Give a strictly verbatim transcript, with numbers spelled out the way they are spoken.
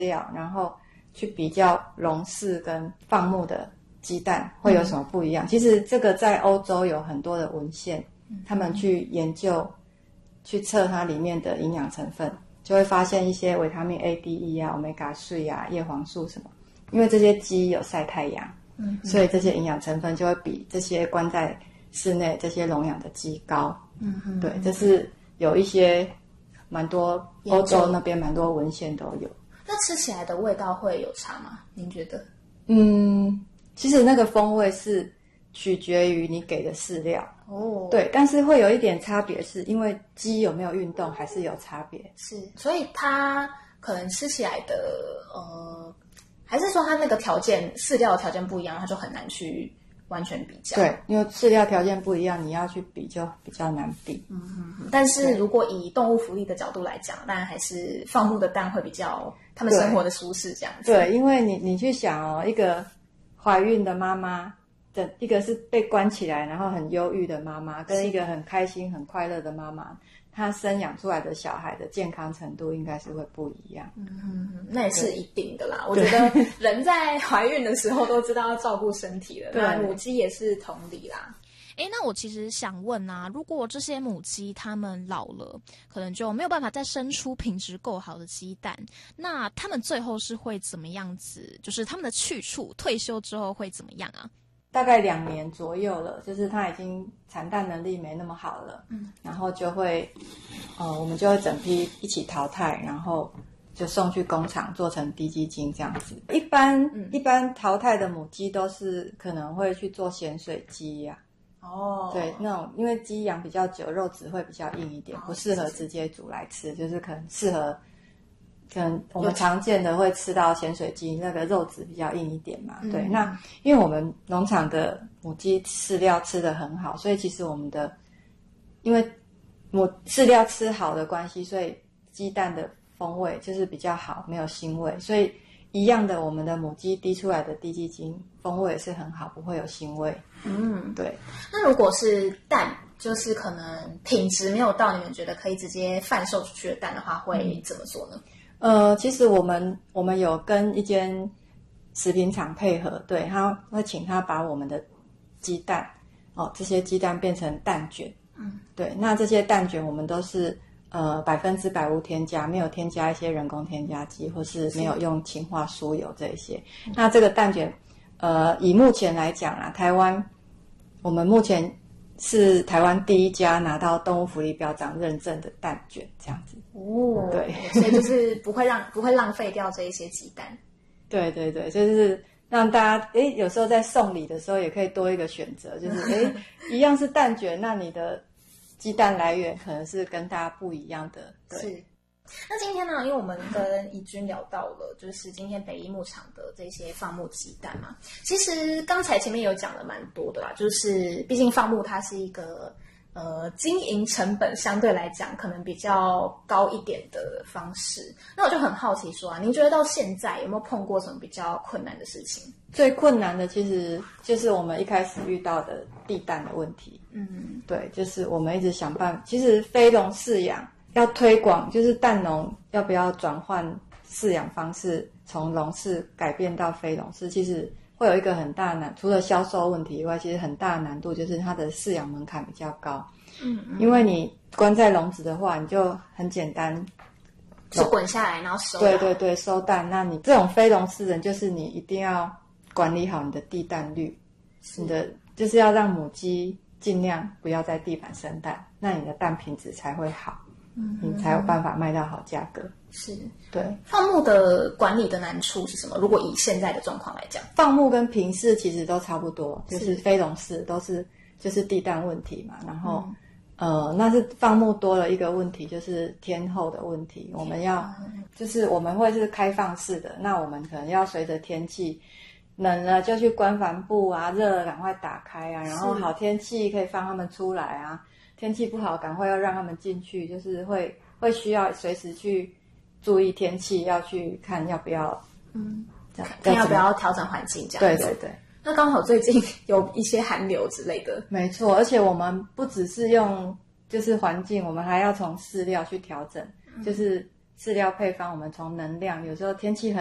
料，然后去比较笼式跟放牧的鸡蛋会有什么不一样。嗯、其实这个在欧洲有很多的文献，嗯、他们去研究去测它里面的营养成分，就会发现一些维他命 A、D、E 啊、Omega 三啊、叶黄素什么，因为这些鸡有晒太阳，嗯，所以这些营养成分就会比这些关在室内这些笼养的鸡高。嗯哼，对，这是有一些蛮多欧洲那边蛮多文献都有。 那吃起来的味道会有差吗？您觉得？ 嗯，其实那个风味是取决于你给的饲料哦，对，但是会有一点差别，是因为鸡有没有运动还是有差别。 是，所以它可能吃起来的呃，还是说它那个条件饲料的条件不一样，它就很难去完全比较。 对，因为饲料条件不一样，你要去比就比较难比。 嗯嗯嗯。但是如果以动物福利的角度来讲，当然还是放牧的蛋会比较他们生活的舒适这样子。 对，因为你你去想哦，一个怀孕的妈妈，的一个是被关起来然后很忧郁的妈妈，跟一个很开心很快乐的妈妈，她生养出来的小孩的健康程度应该是会不一样。 嗯，那也是一定的啦。我觉得人在怀孕的时候都知道要照顾身体了，那母鸡也是同理啦。 诶，那我其实想问啊，如果这些母鸡它们老了，可能就没有办法再生出品质够好的鸡蛋，那它们最后是会怎么样子？就是它们的去处，退休之后会怎么样啊？ 大概两年左右了，就是它已经产蛋能力没那么好了，嗯，然后就会，呃，我们就会整批一起淘汰，然后就送去工厂做成低基精这样子。一般、嗯、一般淘汰的母鸡都是可能会去做咸水鸡呀、啊，哦，对，那种因为鸡养比较久，肉质会比较硬一点，不适合直接煮来吃，就是可能适合。可能我们常见的会吃到咸水鸡，那个肉质比较硬一点嘛。嗯、对，那因为我们农场的母鸡饲料吃得很好，所以其实我们的因为母饲料吃好的关系，所以鸡蛋的风味就是比较好，没有腥味。所以一样的，我们的母鸡滴出来的低基精风味也是很好，不会有腥味。嗯，对。 那如果是蛋，就是可能品质没有到你们觉得可以直接贩售出去的蛋的话，会怎么做呢？ 呃，其实我们我们有跟一间食品厂配合，对，他会请他把我们的鸡蛋哦，这些鸡蛋变成蛋卷，嗯，对，那这些蛋卷我们都是呃百分之百无添加，没有添加一些人工添加剂，或是没有用氢化酥油这一些。嗯、那这个蛋卷，呃，以目前来讲啊，台湾我们目前是台湾第一家拿到动物福利标章认证的蛋卷，这样子。 哦，对，所以就是不会让不会浪费掉这一些鸡蛋。 对对对，就是让大家诶，有时候在送礼的时候也可以多一个选择，就是诶，一样是蛋卷，那你的鸡蛋来源可能是跟大家不一样的。对。 是。那今天呢，因为我们跟怡君聊到了，就是今天北一牧场的这些放牧鸡蛋嘛，其实刚才前面有讲了蛮多的啦，就是毕竟放牧它是一个。呃，经营成本相对来讲可能比较高一点的方式，那我就很好奇说啊，您觉得到现在有没有碰过什么比较困难的事情？ 最困难的其实就是我们一开始遇到的地蛋的问题。嗯，对，就是我们一直想办法。其实非笼饲养要推广，就是蛋农要不要转换饲养方式，从笼饲改变到非笼饲，其实。会有一个很大的难，除了销售问题以外，其实很大的难度就是它的饲养门槛比较高。嗯, 嗯，因为你关在笼子的话，你就很简单， 是滚下来然后收。 对对对，收蛋。那你这种非笼饲人，就是你一定要管理好你的地蛋率，你的就是要让母鸡尽量不要在地板生蛋，那你的蛋品质才会好。嗯，你才有办法卖到好价格。 是， 对。 放牧的管理的难处是什么？如果以现在的状况来讲， 放牧跟平饲其实都差不多，就是非笼饲都是就是地蛋问题嘛。然后、嗯、呃，那是放牧多了一个问题，就是天候的问题。我们要就是我们会是开放式的，那我们可能要随着天气冷了就去关帆布啊，热了赶快打开啊，然后好天气可以放他们出来啊。天气不好，赶快要让他们进去，就是会会需要随时去注意天气，要去看要不要，嗯， 看要不要调整环境这样子。 对对对。 那刚好最近有一些寒流之类的。 没错，而且我们不只是用就是环境，我们还要从饲料去调整，嗯、就是饲料配方，我们从能量，有时候天气很